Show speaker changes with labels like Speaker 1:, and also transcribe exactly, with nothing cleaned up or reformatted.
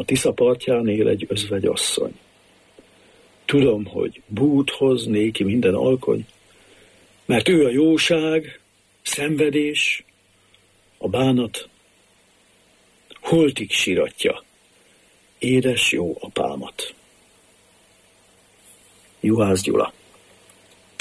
Speaker 1: Tisza partján él egy özvegyasszony. Tudom, hogy bút hoz néki minden alkony, mert ő a jóság, szenvedés, a bánat, holtig síratja édes jó apámat. Juhász Gyula.